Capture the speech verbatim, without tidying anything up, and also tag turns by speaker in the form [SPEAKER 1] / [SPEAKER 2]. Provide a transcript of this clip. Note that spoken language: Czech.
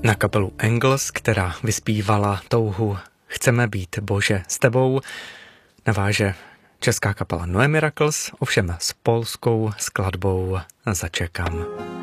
[SPEAKER 1] Na kapelu Engels, která vyspívala touhu Chceme být, Bože, s tebou, naváže česká kapela Noe Miracles, ovšem s polskou skladbou Začekam.